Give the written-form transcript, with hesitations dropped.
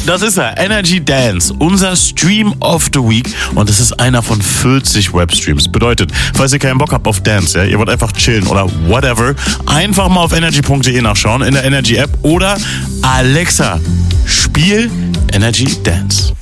Das ist er, Energy Dance, unser Stream of the Week. Und das ist einer von 40 Webstreams. Bedeutet, falls ihr keinen Bock habt auf Dance, ja, ihr wollt einfach chillen oder whatever, einfach mal auf energy.de nachschauen, in der Energy App oder Alexa, spiel Energy Dance.